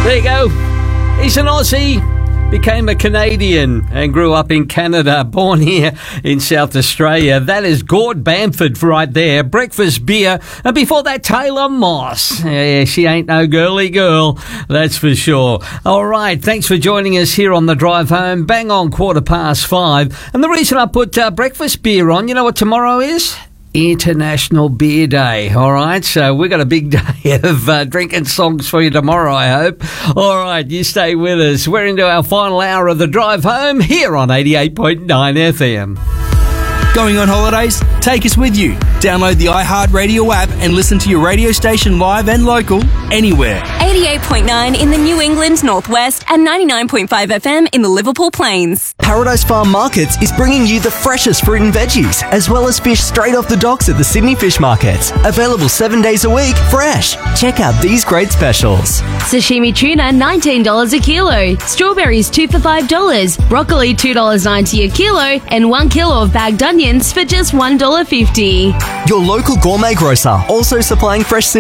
There you go. He's an Aussie, became a Canadian and grew up in Canada, born here in South Australia. That is Gord Bamford right there. Breakfast Beer. And before that, Taylor Moss. Yeah, she ain't no girly girl, that's for sure. All right, thanks for joining us here on the drive home. Bang on 5:15. And the reason I put Breakfast Beer on, you know what tomorrow is? International Beer Day, all right? So we've got a big day of drinking songs for you tomorrow, I hope. All right, you stay with us. We're into our final hour of the drive home here on 88.9 FM. Going on holidays? Take us with you. Download the iHeartRadio app and listen to your radio station live and local anywhere. 88.9 in the New England Northwest and 99.5 FM in the Liverpool Plains. Paradise Farm Markets is bringing you the freshest fruit and veggies, as well as fish straight off the docks at the Sydney Fish Market. Available 7 days a week, fresh. Check out these great specials. Sashimi tuna, $19 a kilo. Strawberries, 2 for $5. Broccoli, $2.90 a kilo. And 1 kilo of bagged onions for just $1.50. Your local gourmet grocer, also supplying fresh